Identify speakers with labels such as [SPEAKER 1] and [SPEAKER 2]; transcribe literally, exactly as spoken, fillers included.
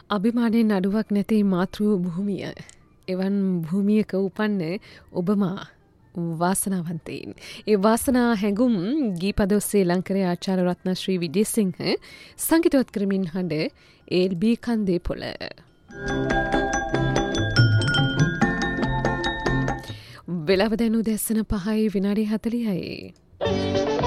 [SPEAKER 1] අභිමානයෙන් අඩුවක් නැති මාතෘ භූමිය. එවන් භූමියක උපන්නේ ඔබමා වාසනාවන්තයින්. ඒ වාසනා හැඟුම් ගීපද ඔස්සේ ලංකරේ ආචාර්ය රත්න ශ්‍රී විජේසිංහ සංගීතවත් කරමින් හඬ එල් බී කන්දේ පොළ. වෙලාව දැන් උදැසන පහයි විනාඩි හතළිහයි.